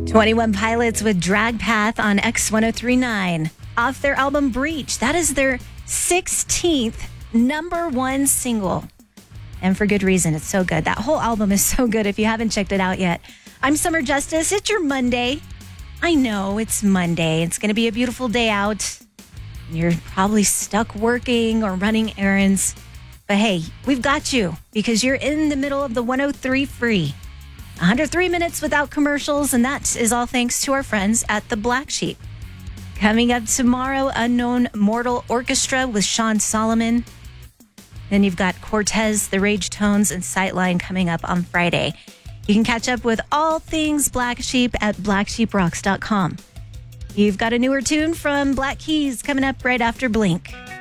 21 Pilots with Drag Path on X1039 off their album Breach. That is their 16th number one single. And for good reason. It's so good. That whole album is so good if you haven't checked it out yet. I'm Summer Justice. It's your Monday. I know it's Monday. It's going to be a beautiful day out. You're probably stuck working or running errands. But hey, we've got you because you're in the middle of the 103 free. 103 minutes without commercials, and that is all thanks to our friends at the Black Sheep. Coming up tomorrow, Unknown Mortal Orchestra with Sean Solomon. Then you've got Cortez, The Rage Tones, and Sightline coming up on Friday. You can catch up with all things Black Sheep at blacksheeprocks.com. You've got a newer tune from Black Keys coming up right after Blink.